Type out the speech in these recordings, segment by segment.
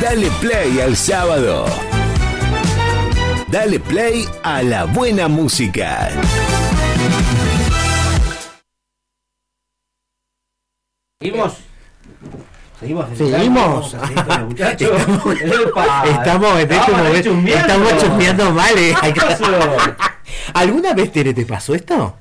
Dale play al sábado. Dale play a la buena música. ¿Seguimos? Seguimos. Estamos en este momento. Estamos chusmeando mal. ¿Alguna vez, Tere, te pasó esto?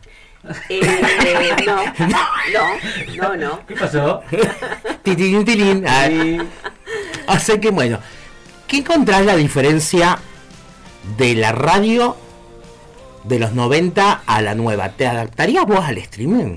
No. ¿Qué pasó? Tilín. Así que bueno, ¿qué encontrás la diferencia de la radio de los 90 a la nueva? ¿Te adaptarías vos al streaming?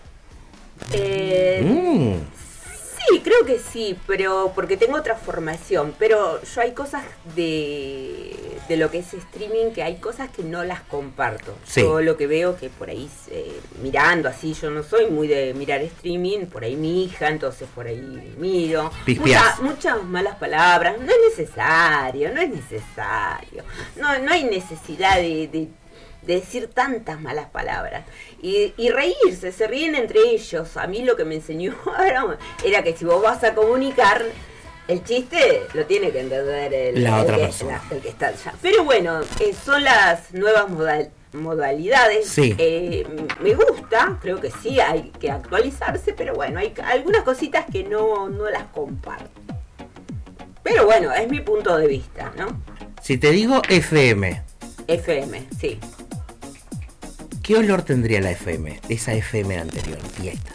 Sí, creo que sí, pero porque tengo otra formación, pero yo hay cosas de lo que es streaming que hay cosas que no las comparto. Sí. Yo lo que veo que por ahí mirando así, yo no soy muy de mirar streaming, por ahí mi hija, entonces por ahí miro. Muchas malas palabras, no es necesario. No hay necesidad de decir tantas malas palabras y reírse, se ríen entre ellos. A mí lo que me enseñó era que si vos vas a comunicar, el chiste lo tiene que entender la otra persona, el que está allá. Pero bueno, son las nuevas modalidades. Sí. Me gusta, creo que sí, hay que actualizarse, pero bueno, hay algunas cositas que no las comparto. Pero bueno, es mi punto de vista, ¿no? Si te digo FM, sí. ¿qué olor tendría la FM? Esa FM anterior y esta.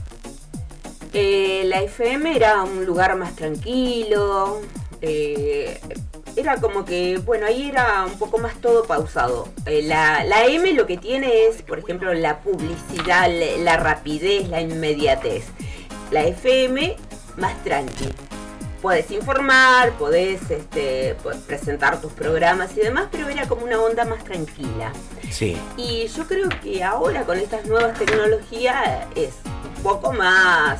La FM era un lugar más tranquilo. Era como que, bueno, ahí era un poco más todo pausado. La M lo que tiene es, por ejemplo, la publicidad, la rapidez, la inmediatez. La FM más tranqui. Podés informar, podés presentar tus programas y demás, pero era como una onda más tranquila. Sí. Y yo creo que ahora con estas nuevas tecnologías es un poco más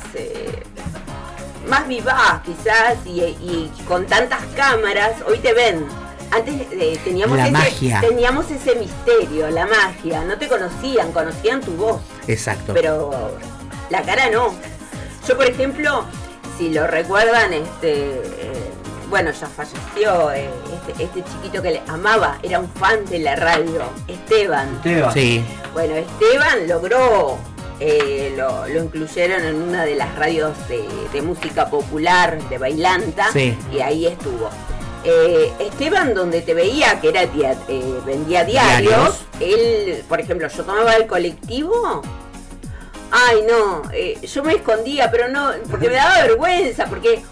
vivaz quizás y con tantas cámaras, hoy te ven. Antes teníamos ese misterio, la magia, no te conocían tu voz. Exacto. Pero la cara no. Yo, por ejemplo, si lo recuerdan, bueno, ya falleció este chiquito que le amaba, era un fan de la radio, Esteban. Sí. Bueno, Esteban logró, lo incluyeron en una de las radios de música popular de Bailanta, sí. Y ahí estuvo. Esteban, donde te veía que era vendía diarios, él, por ejemplo, yo tomaba el colectivo. Ay, no, yo me escondía, pero no, porque me daba vergüenza, porque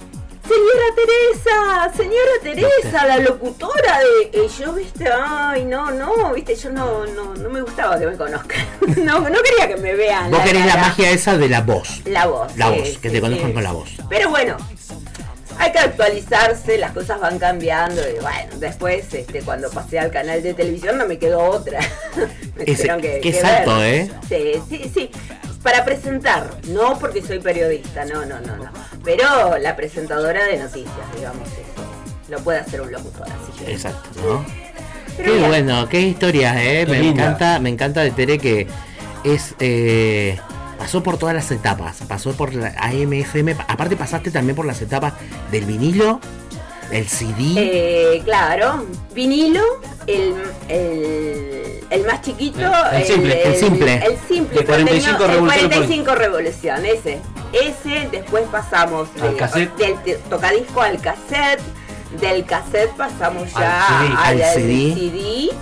señora Teresa, la locutora de yo, viste, ay, no, viste, yo no me gustaba que me conozcan, no quería que me vean. Vos querés la magia esa de la voz. La voz, que te conozcan con la voz. Pero bueno, hay que actualizarse, las cosas van cambiando y bueno, después cuando pasé al canal de televisión no me quedó otra. Qué salto, ver. Sí. Para presentar, no porque soy periodista, no. Pero la presentadora de noticias, digamos, eso lo puede hacer un locutor, así que. Exacto, ¿no? Pero qué mira, bueno, qué historias, me encanta de Tere que es pasó por todas las etapas, pasó por la AM, FM, aparte pasaste también por las etapas del vinilo, el CD. Claro, vinilo, el más chiquito, el simple de 45 revoluciones, ese, después pasamos del tocadisco al cassette, del cassette pasamos ya al CD.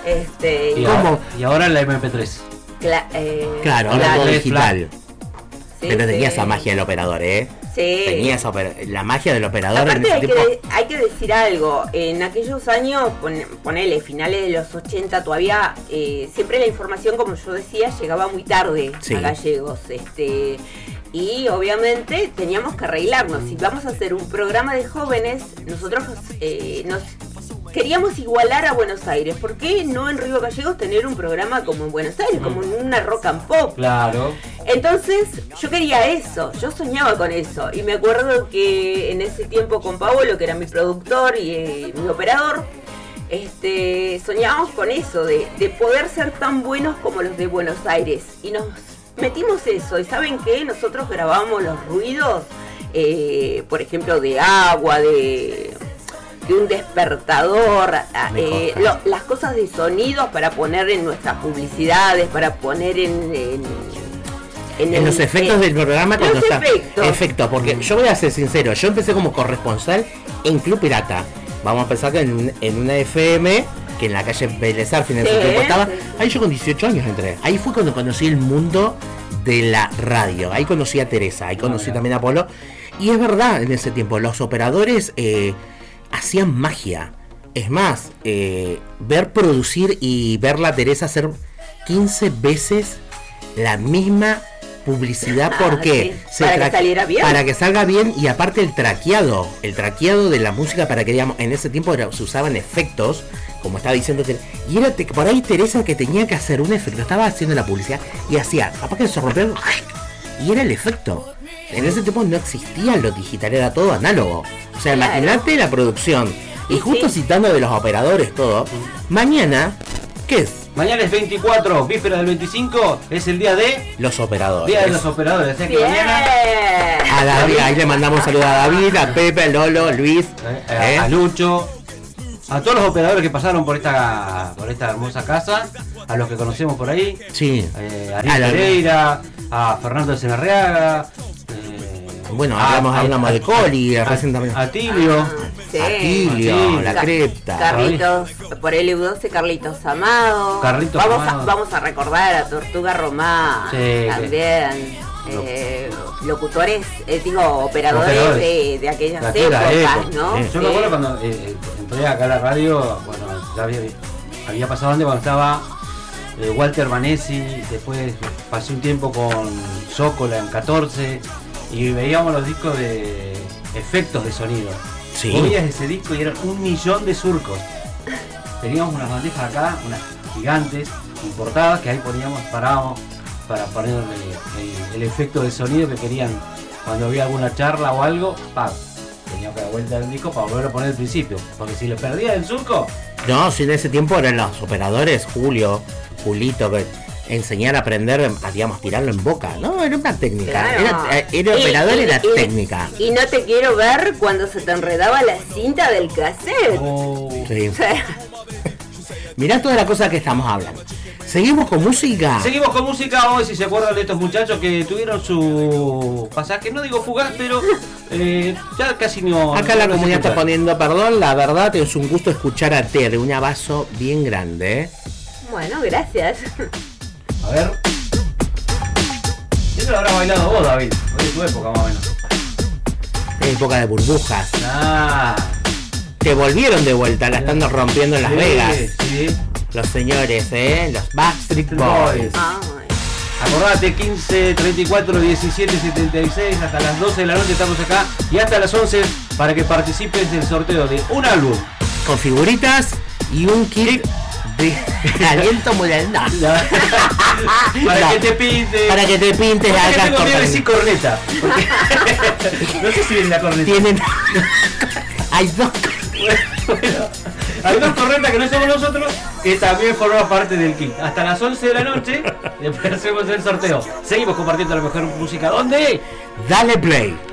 Y ahora la MP3. Claro, ahora todo digital. Sí, pero tenía esa magia del operador, Sí. Tenía la magia del operador. Aparte en ese hay que decir algo. En aquellos años, ponele, finales de los 80, todavía siempre la información, como yo decía, llegaba muy tarde a Gallegos. Y obviamente teníamos que arreglarnos. Si vamos a hacer un programa de jóvenes, nosotros nos queríamos igualar a Buenos Aires. ¿Por qué no en Río Gallegos tener un programa como en Buenos Aires, como en una rock and pop? Claro. Entonces yo quería eso, yo soñaba con eso. Y me acuerdo que en ese tiempo con Paolo, que era mi productor y mi operador, soñábamos con eso, de poder ser tan buenos como los de Buenos Aires. Y nos metimos eso. ¿Y saben qué? Nosotros grabamos los ruidos por ejemplo, de agua, de un despertador, las cosas de sonido para poner en nuestras publicidades, para poner en los efectos del programa cuando está efectos, porque yo voy a ser sincero, yo empecé como corresponsal en Club Pirata. Vamos a pensar que en una FM que en la calle Vélez Arfiel en ese tiempo estaba, ahí yo con 18 años entré. Ahí fue cuando conocí el mundo de la radio. Ahí conocí a Teresa, ahí conocí también a Polo. Y es verdad, en ese tiempo los operadores hacían magia. Es más, ver producir y verla a Teresa hacer 15 veces la misma publicidad, porque para que saliera bien, para que salga bien, y aparte el traqueado de la música, para que digamos, en ese tiempo se usaban efectos, como estaba diciendo, y era por ahí Teresa que tenía que hacer un efecto, estaba haciendo la publicidad y hacía, capaz que se rompió y era el efecto. En ese tiempo no existía lo digital, era todo análogo. O sea, imagínate la producción. Y justo citando de los operadores todo, mañana, ¿qué es? Mañana es 24, víspera del 25, es el día de... los operadores. Día de los operadores, así que mañana... A David, ahí le mandamos saludos a David, a Pepe, a Lolo, Luis, a Lucho, a todos los operadores que pasaron por esta hermosa casa, a los que conocemos por ahí, sí, a Ariel Pereira, a Fernando de Senarriaga, bueno, hablamos de Coli, a Tilio. Sí. A Tilio, la crepta. Carlitos, por el U12, Carlitos Amado. Vamos a recordar a Tortuga Román, también. Locutores, operadores de aquellas épocas, ¿no? Yo me acuerdo cuando entré acá a la radio, bueno, ya había pasado antes cuando estaba Walter Vanesi, después pasé un tiempo con Zócola en 14 y veíamos los discos de efectos de sonido. Sí. Veías ese disco y eran 1.000.000 de surcos. Teníamos unas bandejas acá, unas gigantes, importadas, que ahí parábamos para poner el efecto de sonido que querían cuando había alguna charla o algo. Tenía que dar vuelta el disco para volver a poner el principio, porque si le perdía el surco... No, si en ese tiempo eran los operadores, Julito, que enseñar a aprender a, digamos, tirarlo en boca. No, era una técnica. Claro. Era operador y la técnica. Y no te quiero ver cuando se te enredaba la cinta del cassette. Sí. Mirá toda la cosa que estamos hablando. ¿Seguimos con música? Seguimos con música hoy, si se acuerdan de estos muchachos que tuvieron su pasaje, no digo fugaz, pero ya casi no... Acá la comunidad está poniendo perdón, la verdad es un gusto escuchar a Ted, de un vaso bien grande. Bueno, gracias. A ver. Eso lo habrás bailado vos, David. Hoy es tu época, más o menos. Época de burbujas. Te volvieron de vuelta, la están rompiendo en Las Vegas. Sí. Los señores, los Backstreet Boys. Acordate, 15, 34, 17, 76, hasta las 12 de la noche estamos acá y hasta las 11 para que participes del sorteo de un álbum. Con figuritas y un kit de aliento moderno. Que te pintes. Para que te pintes. Porque tengo miedo de decir corneta. No sé si viene la corneta. Hay dos. Bueno, hay dos cornetas que no somos nosotros, que también forman parte del kit. Hasta las 11 de la noche, después hacemos el sorteo. Seguimos compartiendo la mejor música. ¿Dónde? Dale play.